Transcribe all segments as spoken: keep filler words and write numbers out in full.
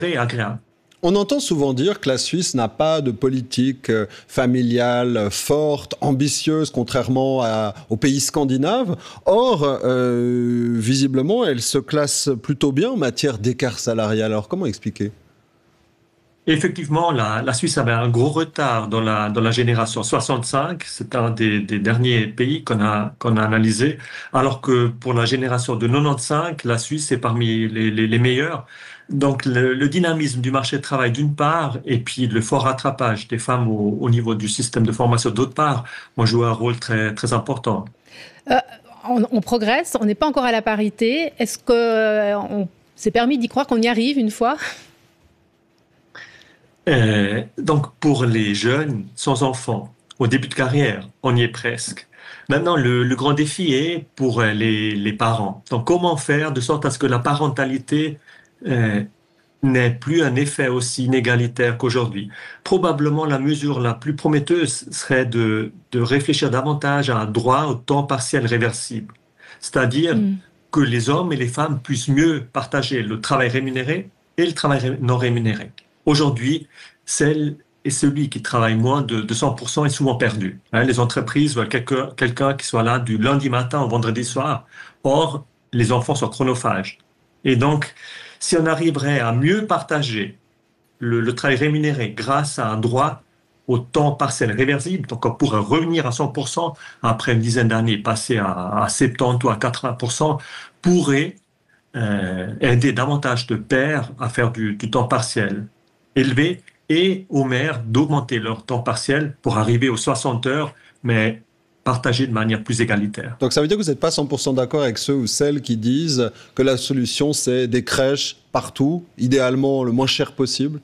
agréable. On entend souvent dire que la Suisse n'a pas de politique familiale forte, ambitieuse, contrairement à, aux pays scandinaves. Or, euh, visiblement, elle se classe plutôt bien en matière d'écart salarial. Alors, comment expliquer ? Effectivement, la, la Suisse avait un gros retard dans la, dans la génération soixante-cinq. C'est un des, des derniers pays qu'on a, qu'on a analysé. Alors que pour la génération de quatre-vingt-quinze, la Suisse est parmi les, les, les meilleurs. Donc, le, le dynamisme du marché du travail d'une part, et puis le fort rattrapage des femmes au, au niveau du système de formation d'autre part, ont joué un rôle très, très important. Euh, on, on progresse, on n'est pas encore à la parité. Est-ce qu'on s'est permis d'y croire qu'on y arrive une fois ? Euh, donc, pour les jeunes sans enfants, au début de carrière, on y est presque. Maintenant, le, le grand défi est pour les, les parents. Donc, comment faire de sorte à ce que la parentalité euh, n'ait plus un effet aussi inégalitaire qu'aujourd'hui? Probablement, la mesure la plus prometteuse serait de, de réfléchir davantage à un droit au temps partiel réversible. C'est-à-dire mmh. que les hommes et les femmes puissent mieux partager le travail rémunéré et le travail non rémunéré. Aujourd'hui, celle et celui qui travaille moins de, de cent pour cent est souvent perdu. Hein, les entreprises veulent quelqu'un, quelqu'un qui soit là du lundi matin au vendredi soir. Or, les enfants sont chronophages. Et donc, si on arriverait à mieux partager le, le travail rémunéré grâce à un droit au temps partiel réversible, donc on pourrait revenir à cent pour cent après une dizaine d'années, passer à, à soixante-dix ou à quatre-vingts pour cent, pourrait euh, aider davantage de pères à faire du, du temps partiel élevé et aux mères d'augmenter leur temps partiel pour arriver aux soixante heures, mais partagé de manière plus égalitaire. Donc ça veut dire que vous n'êtes pas cent pour cent d'accord avec ceux ou celles qui disent que la solution, c'est des crèches partout, idéalement le moins cher possible?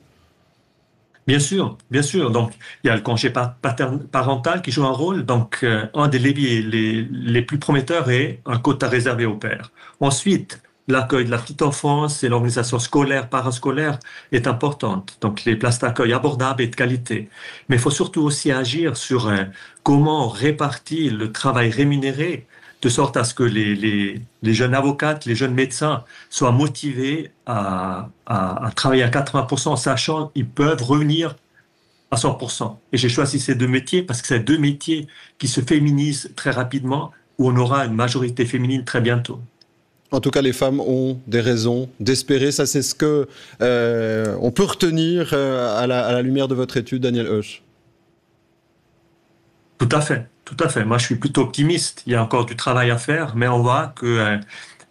Bien sûr, bien sûr. Donc, il y a le congé parental qui joue un rôle. Donc, euh, un des leviers les, les plus prometteurs est un quota réservé aux pères. Ensuite, l'accueil de la petite enfance et l'organisation scolaire, parascolaire est importante. Donc, les places d'accueil abordables et de qualité. Mais il faut surtout aussi agir sur euh, comment répartir le travail rémunéré de sorte à ce que les, les, les jeunes avocates, les jeunes médecins soient motivés à, à, à travailler à quatre-vingts pour cent, sachant qu'ils peuvent revenir à cent pour cent. Et j'ai choisi ces deux métiers parce que c'est deux métiers qui se féminisent très rapidement, où on aura une majorité féminine très bientôt. En tout cas, les femmes ont des raisons d'espérer. Ça, c'est ce que euh, on peut retenir euh, à, la, à la lumière de votre étude, Daniel Hoesch. Tout à fait, tout à fait. Moi, je suis plutôt optimiste. Il y a encore du travail à faire, mais on voit que euh,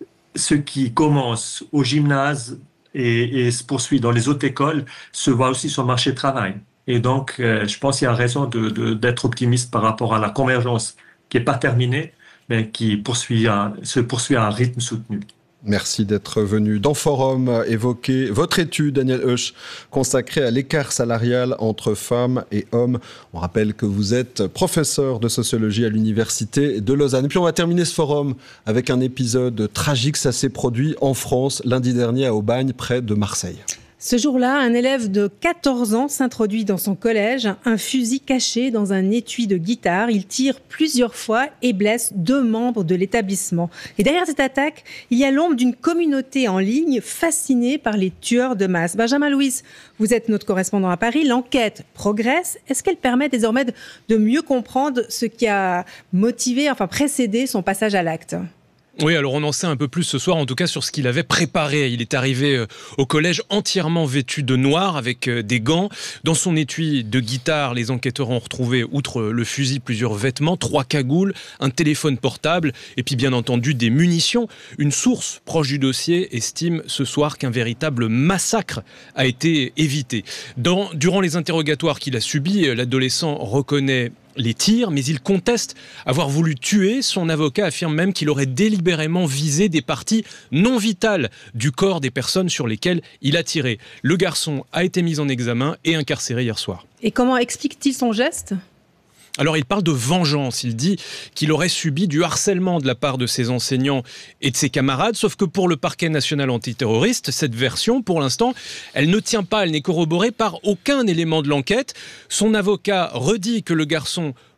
ce qui commence au gymnase et, et se poursuit dans les autres écoles se voit aussi sur le marché du travail. Et donc, euh, je pense qu'il y a raison de, de, d'être optimiste par rapport à la convergence qui n'est pas terminée, mais qui poursuit un, se poursuit à un rythme soutenu. Merci d'être venu dans Forum évoquer votre étude, Daniel Hoesch, consacrée à l'écart salarial entre femmes et hommes. On rappelle que vous êtes professeur de sociologie à l'Université de Lausanne. Et puis on va terminer ce forum avec un épisode tragique. Ça s'est produit en France lundi dernier à Aubagne, près de Marseille. Ce jour-là, un élève de quatorze ans s'introduit dans son collège, un fusil caché dans un étui de guitare. Il tire plusieurs fois et blesse deux membres de l'établissement. Et derrière cette attaque, il y a l'ombre d'une communauté en ligne fascinée par les tueurs de masse. Benjamin Louis, vous êtes notre correspondant à Paris. L'enquête progresse. Est-ce qu'elle permet désormais de, de mieux comprendre ce qui a motivé, enfin précédé son passage à l'acte ? Oui, alors on en sait un peu plus ce soir, en tout cas sur ce qu'il avait préparé. Il est arrivé au collège entièrement vêtu de noir, avec des gants. Dans son étui de guitare, les enquêteurs ont retrouvé, outre le fusil, plusieurs vêtements, trois cagoules, un téléphone portable et puis bien entendu des munitions. Une source proche du dossier estime ce soir qu'un véritable massacre a été évité. Dans, durant les interrogatoires qu'il a subis, l'adolescent reconnaît les tirs, mais il conteste avoir voulu tuer. Son avocat affirme même qu'il aurait délibérément visé des parties non vitales du corps des personnes sur lesquelles il a tiré. Le garçon a été mis en examen et incarcéré hier soir. Et comment explique-t-il son geste ? Alors il parle de vengeance, il dit qu'il aurait subi du harcèlement de la part de ses enseignants et de ses camarades, sauf que pour le parquet national antiterroriste, cette version, pour l'instant, elle ne tient pas, elle n'est corroborée par aucun élément de l'enquête. Son avocat redit que le garçon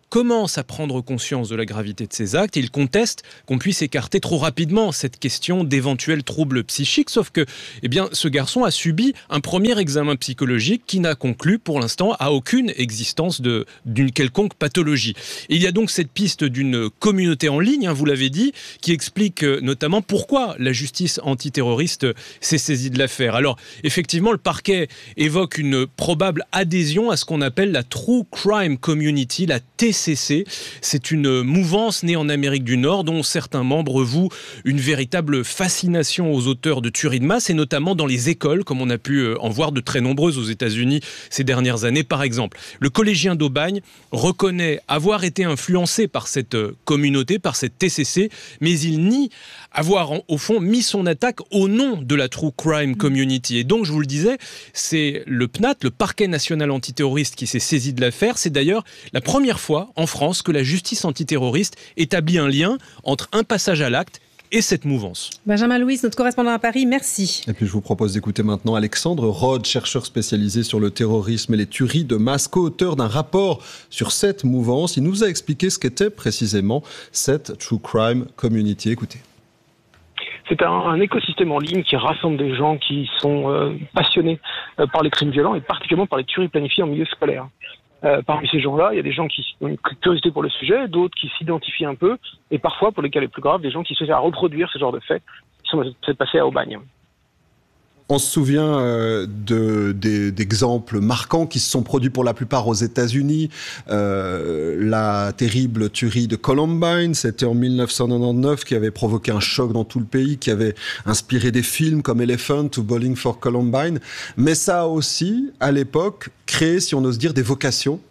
commencent à prendre conscience de la gravité de ces actes et ils contestent qu'on puisse écarter trop rapidement cette question d'éventuels troubles psychiques. Sauf que eh bien, ce garçon a subi un premier examen psychologique qui n'a conclu pour l'instant à aucune existence de, d'une quelconque pathologie. Et il y a donc cette piste d'une communauté en ligne, hein, vous l'avez dit, qui explique euh, notamment pourquoi la justice antiterroriste s'est saisie de l'affaire. Alors, effectivement, le parquet évoque une probable adhésion à ce qu'on appelle la True Crime Community, la T C C. C'est une mouvance née en Amérique du Nord dont certains membres vouent une véritable fascination aux auteurs de tueries de masse et notamment dans les écoles, comme on a pu en voir de très nombreuses aux États-Unis ces dernières années, par exemple. Le collégien d'Aubagne reconnaît avoir été influencé par cette communauté, par cette T C C, mais il nie avoir, au fond, mis son attaque au nom de la True Crime Community. Et donc, je vous le disais, c'est le P N A T, le Parquet national antiterroriste, qui s'est saisi de l'affaire. C'est d'ailleurs la première fois en France que la justice antiterroriste établit un lien entre un passage à l'acte et cette mouvance. Benjamin Louis, notre correspondant à Paris, merci. Et puis je vous propose d'écouter maintenant Alexandre Rode, chercheur spécialisé sur le terrorisme et les tueries de masse, co-auteur d'un rapport sur cette mouvance. Il nous a expliqué ce qu'était précisément cette True Crime Community. Écoutez. C'est un, un écosystème en ligne qui rassemble des gens qui sont euh, passionnés euh, par les crimes violents et particulièrement par les tueries planifiées en milieu scolaire. Euh, parmi ces gens-là, il y a des gens qui ont une curiosité pour le sujet, d'autres qui s'identifient un peu, et parfois, pour les cas les plus graves, des gens qui se cherchent à reproduire ce genre de faits qui sont peut-être passés à Aubagne. On se souvient euh, de, de, d'exemples marquants qui se sont produits pour la plupart aux États-Unis. Euh, la terrible tuerie de Columbine, c'était en mille neuf cent quatre-vingt-dix-neuf, qui avait provoqué un choc dans tout le pays, qui avait inspiré des films comme Elephant ou Bowling for Columbine. Mais ça a aussi, à l'époque, créé, si on ose dire, des vocations.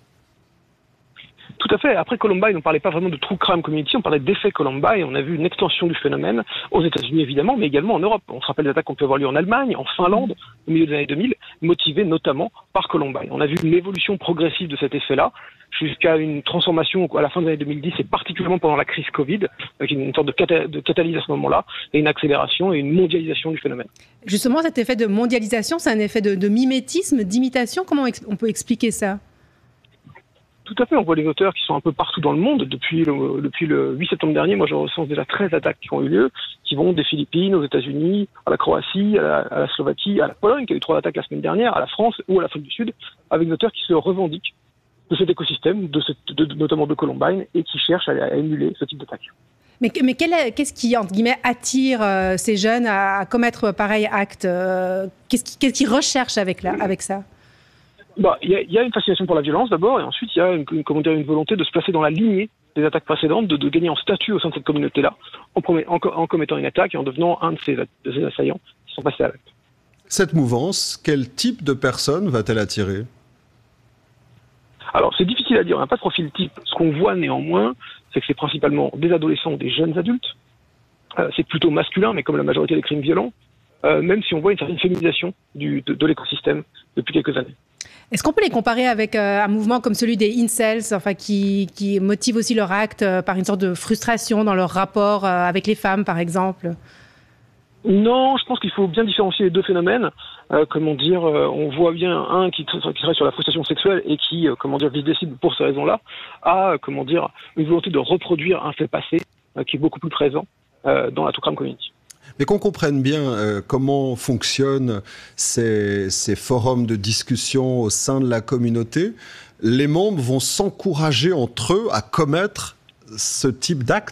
Tout à fait. Après Columbine, on ne parlait pas vraiment de True Crime Community, on parlait d'effet Columbine. On a vu une extension du phénomène aux États-Unis évidemment, mais également en Europe. On se rappelle des attaques qu'on peut avoir lieu en Allemagne, en Finlande, au milieu des années deux mille, motivées notamment par Columbine. On a vu une évolution progressive de cet effet-là, jusqu'à une transformation à la fin des années deux mille dix, et particulièrement pendant la crise Covid, avec une sorte de, cata- de catalyse à ce moment-là, et une accélération et une mondialisation du phénomène. Justement, cet effet de mondialisation, c'est un effet de, de mimétisme, d'imitation. Comment on peut expliquer ça ? Tout à fait, on voit les auteurs qui sont un peu partout dans le monde. Depuis le, depuis le huit septembre dernier, moi je recense déjà treize attaques qui ont eu lieu, qui vont des Philippines aux États-Unis, à la Croatie, à la, à la Slovaquie, à la Pologne, qui a eu trois attaques la semaine dernière, à la France ou à l'Afrique du Sud, avec des auteurs qui se revendiquent de cet écosystème, de cette, de, notamment de Columbine, et qui cherchent à, à émuler ce type d'attaque. Mais, mais quel est, qu'est-ce qui, entre guillemets, attire euh, ces jeunes à, à commettre pareil acte euh, qu'est-ce, qui, qu'est-ce qu'ils recherchent avec, la, avec ça ? Bah, il y a, y a une fascination pour la violence d'abord, et ensuite il y a une, une, comment dire, une volonté de se placer dans la lignée des attaques précédentes, de, de gagner en statut au sein de cette communauté-là, en, en, en commettant une attaque et en devenant un de ces, de ces assaillants qui sont passés à l'acte. Cette mouvance, quel type de personnes va-t-elle attirer ? Alors c'est difficile à dire, on n'a pas de profil type. Ce qu'on voit néanmoins, c'est que c'est principalement des adolescents ou des jeunes adultes. Euh, c'est plutôt masculin, mais comme la majorité des crimes violents, euh, même si on voit une certaine féminisation du, de, de l'écosystème depuis quelques années. Est-ce qu'on peut les comparer avec euh, un mouvement comme celui des incels, enfin, qui, qui motivent aussi leur acte euh, par une sorte de frustration dans leur rapport euh, avec les femmes, par exemple ? Non, je pense qu'il faut bien différencier les deux phénomènes. Euh, comment dire, euh, on voit bien un qui, qui travaille sur la frustration sexuelle et qui, euh, comment dire, vise des cibles pour ces raisons-là, a, euh, comment dire, une volonté de reproduire un fait passé euh, qui est beaucoup plus présent euh, dans la True Crime Community. Mais qu'on comprenne bien euh, comment fonctionnent ces, ces forums de discussion au sein de la communauté, les membres vont s'encourager entre eux à commettre ce type d'acte ?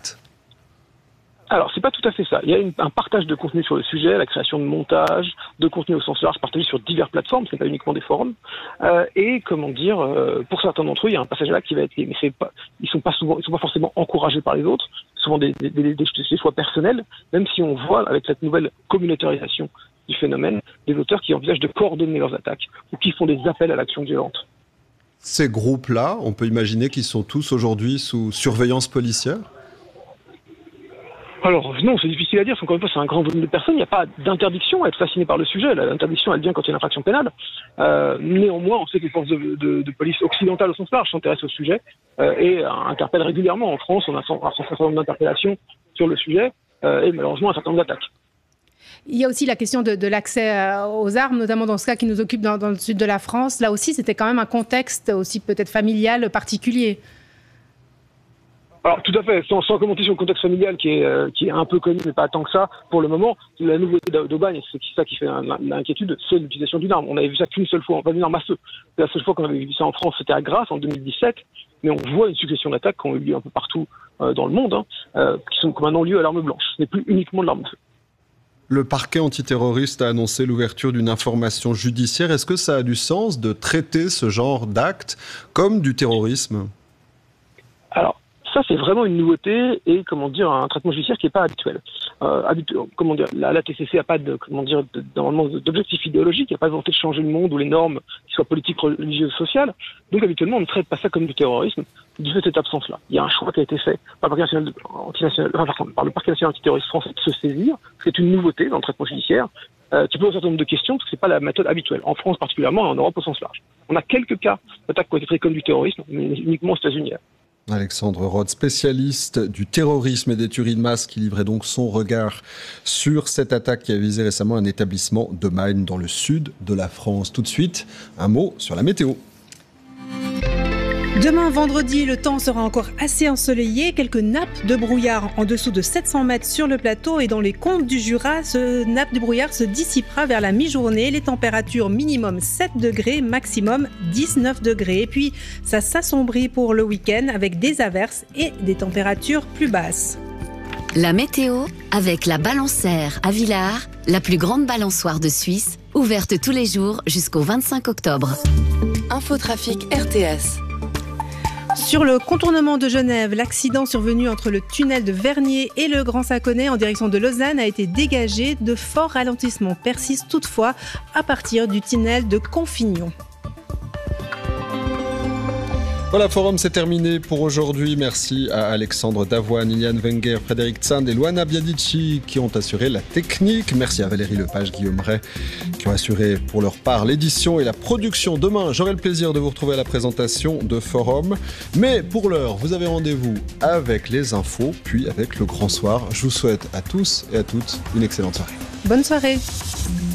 Alors, c'est pas tout à fait ça. Il y a une, un partage de contenu sur le sujet, la création de montages, de contenu au sens large partagé sur diverses plateformes, c'est pas uniquement des forums. Euh, et comment dire, euh, pour certains d'entre eux, il y a un passage là qui va être, mais c'est pas, ils sont pas souvent, ils sont pas forcément encouragés par les autres, souvent des, des, des, des, des choix personnels. Même si on voit avec cette nouvelle communautarisation du phénomène, des auteurs qui envisagent de coordonner leurs attaques ou qui font des appels à l'action violente. Ces groupes-là, on peut imaginer qu'ils sont tous aujourd'hui sous surveillance policière ? Alors non, c'est difficile à dire, encore une fois c'est un grand volume de personnes, il n'y a pas d'interdiction à être fasciné par le sujet, l'interdiction elle vient quand il y a une infraction pénale. Euh, néanmoins, on sait que les forces de, de, de police occidentales au sens large s'intéressent au sujet euh, et euh, interpellent régulièrement. En France, on a un certain nombre d'interpellations sur le sujet euh, et malheureusement un certain nombre d'attaques. Il y a aussi la question de, de l'accès aux armes, notamment dans ce cas qui nous occupe dans, dans le sud de la France. Là aussi, c'était quand même un contexte aussi peut-être familial particulier. Alors tout à fait, sans, sans commenter sur le contexte familial qui est, euh, qui est un peu connu, mais pas tant que ça, pour le moment, la nouveauté d'Aubagne, c'est ça qui fait l'inquiétude, c'est l'utilisation d'une arme. On avait vu ça qu'une seule fois, pas d'une arme à feu. La seule fois qu'on avait vu ça en France, c'était à Grasse en deux mille dix-sept, mais on voit une succession d'attaques qui ont eu lieu un peu partout euh, dans le monde, hein, euh, qui sont maintenant lieu à l'arme blanche. Ce n'est plus uniquement de l'arme à feu. Le parquet antiterroriste a annoncé l'ouverture d'une information judiciaire. Est-ce que ça a du sens de traiter ce genre d'actes comme du terrorisme ? Alors, ça, c'est vraiment une nouveauté et, comment dire, un traitement judiciaire qui n'est pas habituel. Euh, habitu- comment dire, la, la T C C n'a pas de, comment dire, de, normalement d'objectif idéologique, il n'y a pas de volonté de changer le monde ou les normes, qui soient politiques, religieuses, sociales. Donc, habituellement, on ne traite pas ça comme du terrorisme du fait de cette absence-là. Il y a un choix qui a été fait par le parquet national, antinational, enfin, par le parquet national antiterroriste français de se saisir. C'est une nouveauté dans le traitement judiciaire. Euh, qui pose un certain nombre de questions, parce que c'est pas la méthode habituelle. En France particulièrement, et en Europe au sens large. On a quelques cas d'attaques qui ont été traités comme du terrorisme, mais uniquement aux États-Unis. Alexandre Rode, spécialiste du terrorisme et des tueries de masse, qui livrait donc son regard sur cette attaque qui a visé récemment un établissement de Maine dans le sud de la France. Tout de suite, un mot sur la météo. Demain, vendredi, le temps sera encore assez ensoleillé. Quelques nappes de brouillard en dessous de sept cents mètres sur le plateau et dans les comtes du Jura, ce nappe de brouillard se dissipera vers la mi-journée. Les températures minimum sept degrés, maximum dix-neuf degrés. Et puis, ça s'assombrit pour le week-end avec des averses et des températures plus basses. La météo avec la Balançaire à Villars, la plus grande balançoire de Suisse, ouverte tous les jours jusqu'au vingt-cinq octobre. Infotrafic R T S. Sur le contournement de Genève, l'accident survenu entre le tunnel de Vernier et le Grand Saconnet en direction de Lausanne a été dégagé. De forts ralentissements persistent toutefois à partir du tunnel de Confignon. Voilà, Forum, c'est terminé pour aujourd'hui. Merci à Alexandre Davoine, Iliane Wenger, Frédéric Tsand et Luana Biadici qui ont assuré la technique. Merci à Valérie Lepage, Guillaume Ray qui ont assuré pour leur part l'édition et la production. Demain, j'aurai le plaisir de vous retrouver à la présentation de Forum. Mais pour l'heure, vous avez rendez-vous avec les infos, puis avec le grand soir. Je vous souhaite à tous et à toutes une excellente soirée. Bonne soirée.